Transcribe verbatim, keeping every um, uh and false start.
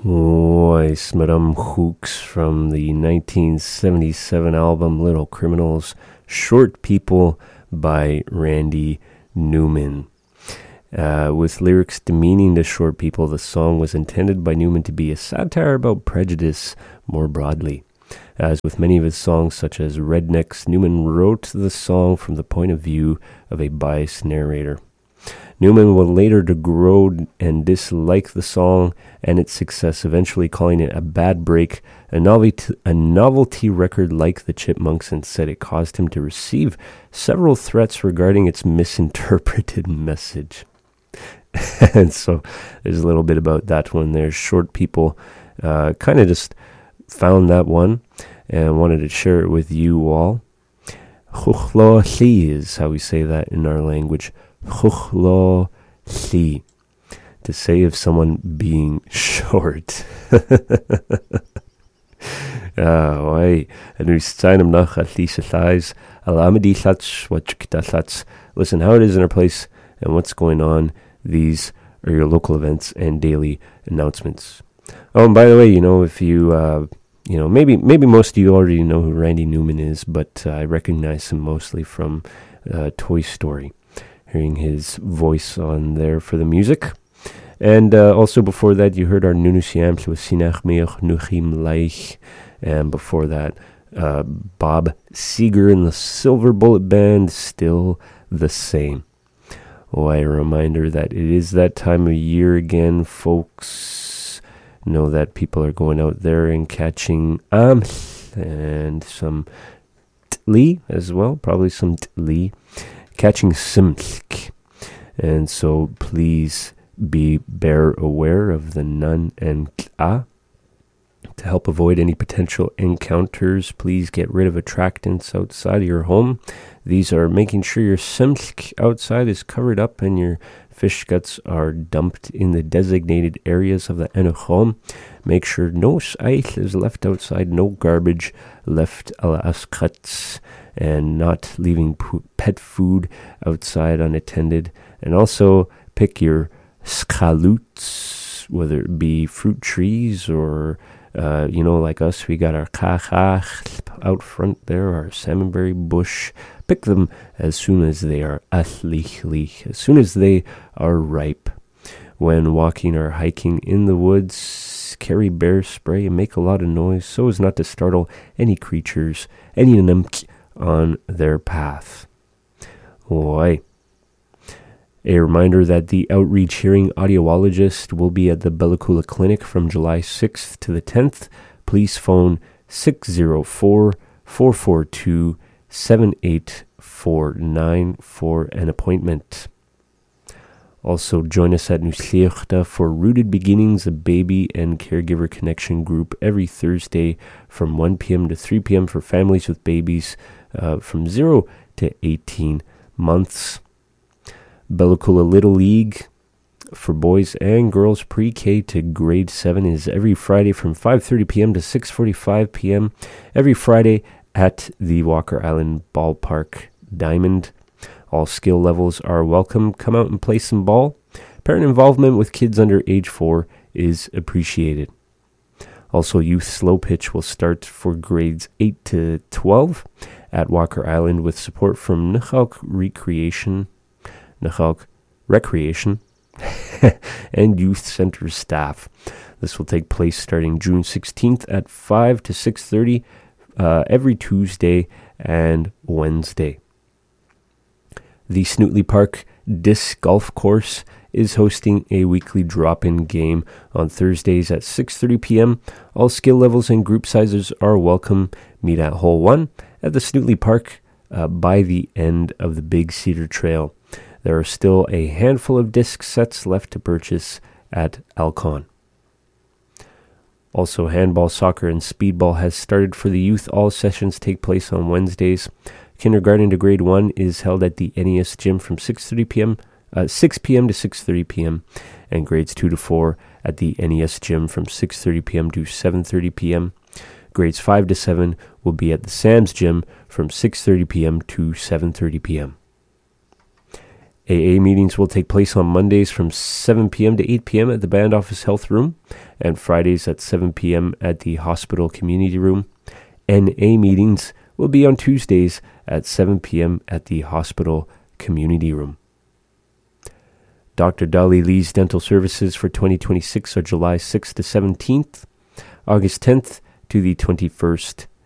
Voice Madame Hooks from the nineteen seventy-seven album Little Criminals, Short People by Randy Newman. Uh, with lyrics demeaning to short people, the song was intended by Newman to be a satire about prejudice more broadly. As with many of his songs, such as Rednecks, Newman wrote the song from the point of view of a biased narrator. Newman would later grow and dislike the song and its success, eventually calling it a bad break, a novelty, a novelty record like the Chipmunks, and said it caused him to receive several threats regarding its misinterpreted message. And so there's a little bit about that one there. Short People uh, kind of just found that one and wanted to share it with you all. Chuchlo is how we say that in our language. Chuchlo li, to say of someone being short. Ah, wai. And we sign them nach at least size. Alamedi thats what thats. Listen how it is in our place and what's going on. These are your local events and daily announcements. Oh, and by the way, you know, if you, uh, you know, maybe maybe most of you already know who Randy Newman is, but uh, I recognize him mostly from uh, Toy Story. Hearing his voice on there for the music. And uh, also before that, you heard our Nunusiam with Sinach Meoch Nuchim Laich. And before that, uh, Bob Seger and the Silver Bullet Band, Still the Same. Oh, a reminder that it is that time of year again, folks. Know that people are going out there and catching um and some tli as well, probably some tli. Catching simch, and so please be bear aware of the nun and k'a. To help avoid any potential encounters, please get rid of attractants outside of your home. These are making sure your simch outside is covered up and your fish guts are dumped in the designated areas of the enochom. Make sure no eich is left outside, no garbage left ala askats, and not leaving pet food outside unattended. And also pick your schaluts, whether it be fruit trees or, uh, you know, like us, we got our kachach out front there, our salmonberry bush. Pick them as soon as they are athlich, as soon as they are ripe. When walking or hiking in the woods, carry bear spray and make a lot of noise so as not to startle any creatures, any numk on their path. Oi. A reminder that the Outreach Hearing Audiologist will be at the Bellacoola Clinic from July sixth to the tenth. Please phone six zero four, four four two, seven eight four nine for an appointment. Also, join us at Nusliachta for Rooted Beginnings, a baby and caregiver connection group every Thursday from one p.m. to three p.m. for families with babies uh, from zero to eighteen months. Bellacoola Little League for boys and girls pre-K to grade seven is every Friday from five thirty p.m. to six forty-five p.m. Every Friday at the Walker Island Ballpark Diamond. All skill levels are welcome. Come out and play some ball. Parent involvement with kids under age four is appreciated. Also, youth slow pitch will start for grades eight to twelve at Walker Island with support from Nachalk Recreation, Nachalk Recreation, and Youth Center staff. This will take place starting June sixteenth at five to six thirty uh, every Tuesday and Wednesday. The Snootley Park Disc Golf Course is hosting a weekly drop-in game on Thursdays at six thirty p.m. All skill levels and group sizes are welcome. Meet at Hole one at the Snootley Park uh, by the end of the Big Cedar Trail. There are still a handful of disc sets left to purchase at Alcon. Also, handball, soccer, and speedball has started for the youth. All sessions take place on Wednesdays. Kindergarten to grade one is held at the N E S gym from six thirty p.m. Uh, six p.m. to six thirty p.m. and grades two to four at the N E S gym from six thirty p.m. to seven thirty p.m. Grades five to seven will be at the Sam's gym from six thirty p.m. to seven thirty p.m. A A meetings will take place on Mondays from seven p.m. to eight p.m. at the Band Office Health Room. and Fridays at seven p.m. at the hospital community room. N A meetings will be on Tuesdays at seven p.m. at the hospital community room. Doctor Dolly Lee's dental services for twenty twenty-six are July sixth to seventeenth, August tenth to the twenty-first